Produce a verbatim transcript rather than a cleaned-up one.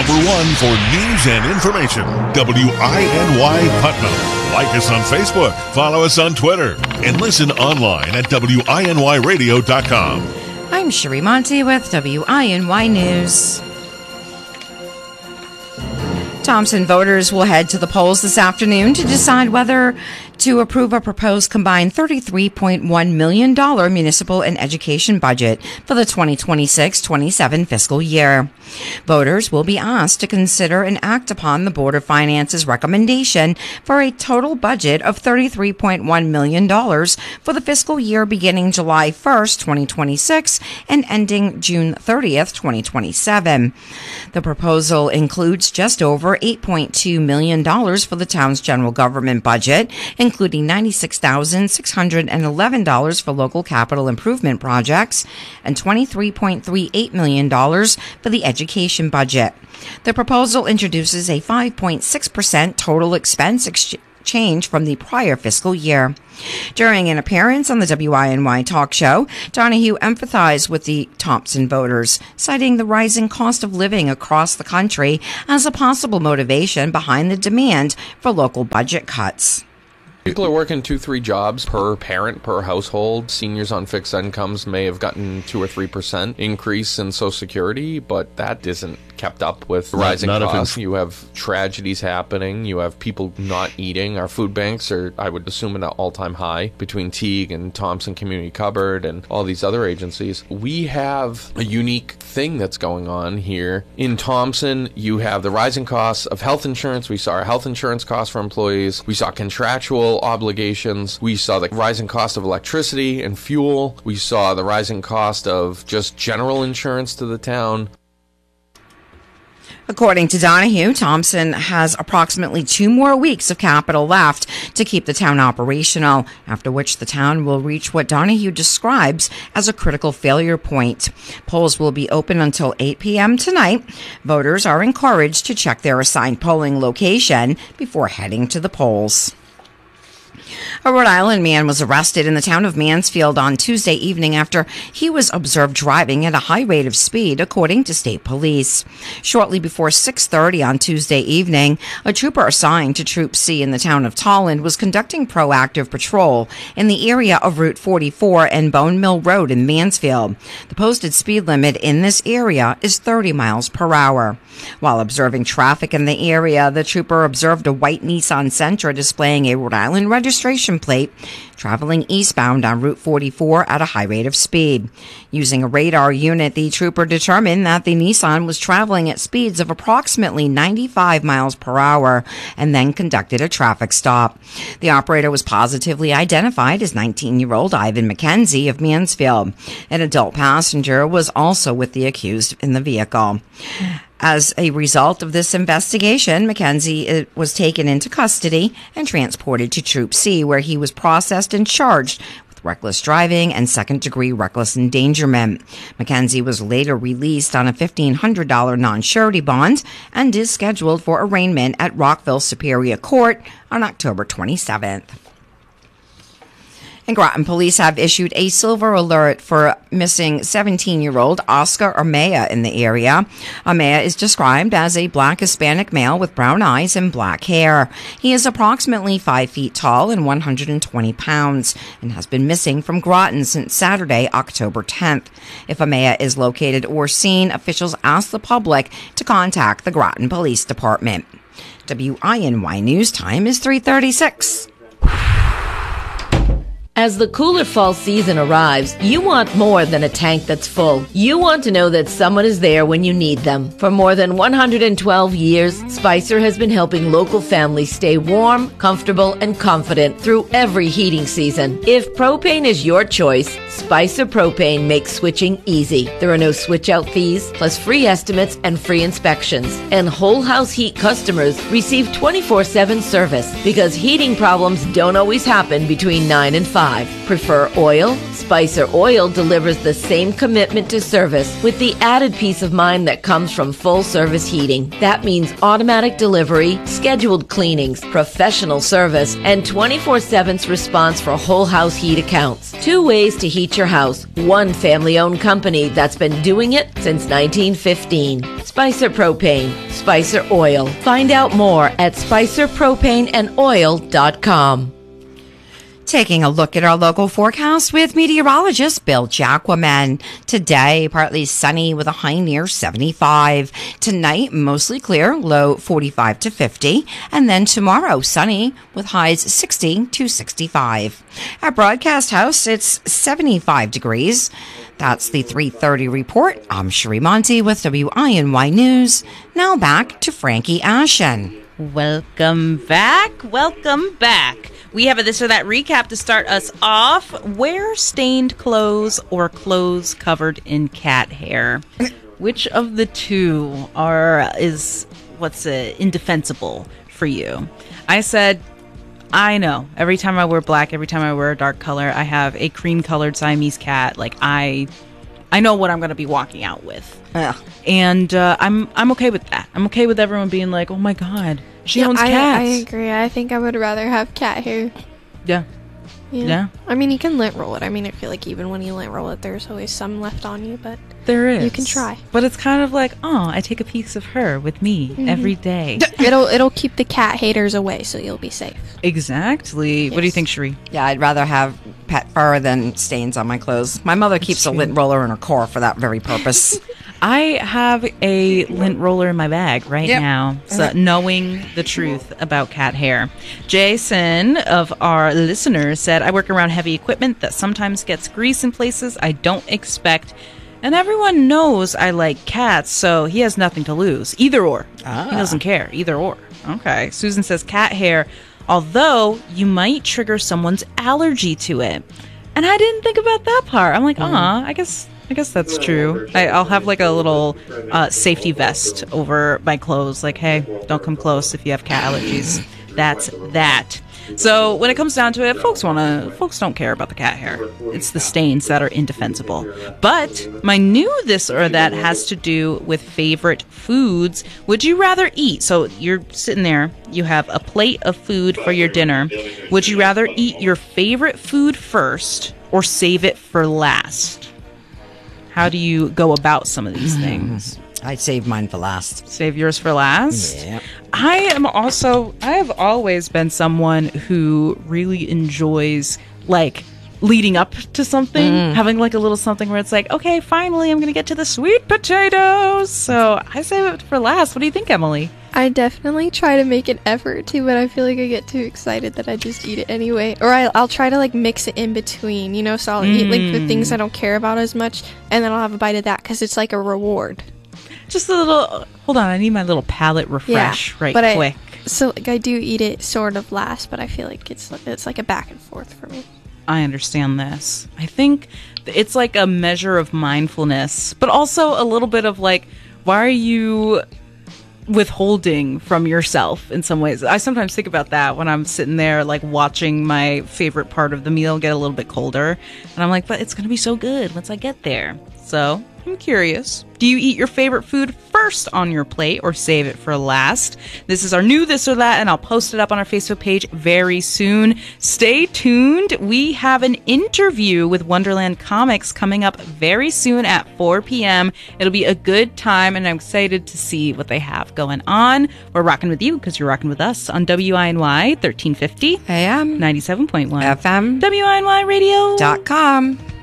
number one for news and information, W I N Y Putnam. Like us on Facebook, follow us on Twitter, and listen online at W I N Y radio dot com. I'm Sherry Monty with W I N Y News. Thompson voters will head to the polls this afternoon to decide whether to approve a proposed combined thirty-three point one million dollars municipal and education budget for the twenty twenty-six twenty-seven fiscal year. Voters will be asked to consider and act upon the Board of Finance's recommendation for a total budget of thirty-three point one million dollars for the fiscal year beginning July first, twenty twenty-six and ending June thirtieth, twenty twenty-seven. The proposal includes just over eight point two million dollars for the town's general government budget, including ninety-six thousand six hundred eleven dollars for local capital improvement projects and twenty-three point three eight million dollars for the education budget. The proposal introduces a five point six percent total expense exchange change from the prior fiscal year. During an appearance on the W I N Y talk show, Donahue empathized with the Thompson voters, citing the rising cost of living across the country as a possible motivation behind the demand for local budget cuts. People are working two, three jobs per parent, per household. Seniors on fixed incomes may have gotten two or three percent increase in Social Security, but that isn't kept up with rising not, not costs. You have tragedies happening. You have people not eating. Our food banks are, I would assume, at an all-time high between Teague and Thompson Community Cupboard and all these other agencies. We have a unique thing that's going on here. In Thompson, you have the rising costs of health insurance. We saw our health insurance costs for employees. We saw contractual obligations. We saw the rising cost of electricity and fuel. We saw the rising cost of just general insurance to the town. According to Donahue, Thompson has approximately two more weeks of capital left to keep the town operational, after which the town will reach what Donahue describes as a critical failure point. Polls will be open until eight p.m. tonight. Voters are encouraged to check their assigned polling location before heading to the polls. A Rhode Island man was arrested in the town of Mansfield on Tuesday evening after he was observed driving at a high rate of speed, according to state police. Shortly before six thirty on Tuesday evening, a trooper assigned to Troop C in the town of Tolland was conducting proactive patrol in the area of Route forty-four and Bone Mill Road in Mansfield. The posted speed limit in this area is thirty miles per hour. While observing traffic in the area, the trooper observed a white Nissan Sentra displaying a Rhode Island registration plate traveling eastbound on Route forty-four at a high rate of speed. Using a radar unit, the trooper determined that the Nissan was traveling at speeds of approximately ninety-five miles per hour and then conducted a traffic stop. The operator was positively identified as nineteen-year-old Ivan McKenzie of Mansfield. An adult passenger was also with the accused in the vehicle. As a result of this investigation, McKenzie was taken into custody and transported to Troop C, where he was processed and charged with reckless driving and second-degree reckless endangerment. McKenzie was later released on a fifteen hundred dollars non-surety bond and is scheduled for arraignment at Rockville Superior Court on October twenty-seventh. And Groton police have issued a silver alert for missing seventeen-year-old Oscar Armea in the area. Armea is described as a black Hispanic male with brown eyes and black hair. He is approximately five feet tall and one hundred twenty pounds and has been missing from Groton since Saturday, October tenth. If Armea is located or seen, officials ask the public to contact the Groton Police Department. W I N Y News time is three thirty-six. As the cooler fall season arrives, you want more than a tank that's full. You want to know that someone is there when you need them. For more than one hundred twelve years, Spicer has been helping local families stay warm, comfortable, and confident through every heating season. If propane is your choice, Spicer Propane makes switching easy. There are no switch-out fees, plus free estimates and free inspections. And Whole House Heat customers receive twenty-four seven service because heating problems don't always happen between nine and five. five. Prefer oil? Spicer Oil delivers the same commitment to service with the added peace of mind that comes from full-service heating. That means automatic delivery, scheduled cleanings, professional service, and twenty-four seven response for whole house heat accounts. Two ways to heat your house. One family-owned company that's been doing it since nineteen fifteen. Spicer Propane. Spicer Oil. Find out more at spicer propane and oil dot com. Taking a look at our local forecast with meteorologist Bill Jacquemin. Today, partly sunny with a high near seventy-five. Tonight, mostly clear, low forty-five to fifty. And then tomorrow, sunny with highs sixty to sixty-five. At Broadcast House, it's seventy-five degrees. That's the three thirty report. I'm Sheree Monty with W I N Y News. Now back to Frankie Ashen. Welcome back. Welcome back. We have a This or That recap to start us off. Wear stained clothes or clothes covered in cat hair. Which of the two are is what's uh, indefensible for you? I said, I know. Every time I wear black, every time I wear a dark color, I have a cream-colored Siamese cat. Like I, I know what I'm going to be walking out with. Ugh. And uh, I'm I'm okay with that. I'm okay with everyone being like, oh my god, she yeah, owns I, cats. I agree. I think I would rather have cat hair. Yeah. Yeah. Yeah. I mean, you can lint roll it. I mean, I feel like even when you lint roll it, there's always some left on you, but There is. you can try. But it's kind of like, oh, I take a piece of her with me Mm-hmm. every day. It'll it'll keep the cat haters away, so you'll be safe. Exactly. What do you Yes. think, Sheree? Yeah, I'd rather have pet fur than stains on my clothes. My mother keeps a lint roller in her car for that very purpose. I have a lint roller in my bag right Yep. now, so knowing the truth about cat hair. Jason of our listeners said, I work around heavy equipment that sometimes gets grease in places I don't expect. And everyone knows I like cats, so he has nothing to lose. Either or. Ah. He doesn't care. Either or. Okay. Susan says cat hair, although you might trigger someone's allergy to it. And I didn't think about that part. I'm like, ah, I guess I guess that's true. I, I'll have like a little uh, safety vest over my clothes. Like, hey, don't come close if you have cat allergies. That's that. So when it comes down to it, folks want to. Folks don't care about the cat hair. It's the stains that are indefensible. But my new this or that has to do with favorite foods. Would you rather eat? So you're sitting there. You have a plate of food for your dinner. Would you rather eat your favorite food first or save it for last? How do you go about some of these things? I'd save mine for last. Save yours for last? Yeah. I am also, I have always been someone who really enjoys, like, leading up to something, having, like, a little something where it's like, okay, finally, I'm going to get to the sweet potatoes. So I save it for last. What do you think, Emily? I definitely try to make an effort to, but I feel like I get too excited that I just eat it anyway. Or I, I'll try to like mix it in between, you know, so I'll eat like the things I don't care about as much, and then I'll have a bite of that because it's like a reward. Just a little, hold on, I need my little palate refresh right but quick. I, so like I do eat it sort of last, but I feel like it's it's like a back and forth for me. I understand this. I think it's like a measure of mindfulness, but also a little bit of like, why are you withholding from yourself in some ways? I sometimes think about that when I'm sitting there like watching my favorite part of the meal get a little bit colder, and I'm like, but it's gonna be so good once I get there. So I'm curious, do you eat your favorite food first on your plate or save it for last? This is our new This or That, and I'll post it up on our Facebook page very soon. Stay tuned. We have an interview with Wonderland Comics coming up very soon at four p.m. It'll be a good time, and I'm excited to see what they have going on. We're rocking with you because you're rocking with us on W I N Y thirteen fifty A M ninety-seven point one F M W I N Y radio dot com.